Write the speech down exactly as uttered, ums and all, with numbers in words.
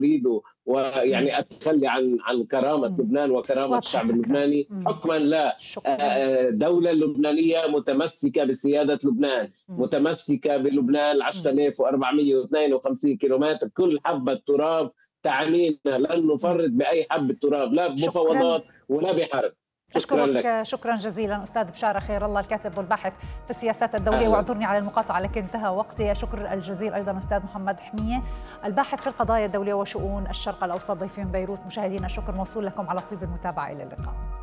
أريد ويعني أتخلي عن عن كرامة لبنان وكرامة واضحة الشعب الفكرة. اللبناني مم. حكما لا شكرا. دولة لبنانية متمسكة بسيادة لبنان، مم. متمسكة بلبنان مم. عشرة آلاف وأربعمئة واثنين وخمسين كيلومتر، كل حبة تراب تعنينا، لن مم. نفرط بأي حبة تراب، لا شكرا. بمفاوضات ولا بحرب. شكرا لك. أشكرك شكرا جزيلا أستاذ بشارة خير الله، الكاتب والباحث في السياسات الدولية. أهلا. واعذرني على المقاطعة لكن انتهى وقتي. شكر الجزيل أيضا أستاذ محمد حمية الباحث في القضايا الدولية وشؤون الشرق الأوسط ضيفي من بيروت. مشاهدينا الشكر موصول لكم على طيب المتابعة، إلى اللقاء.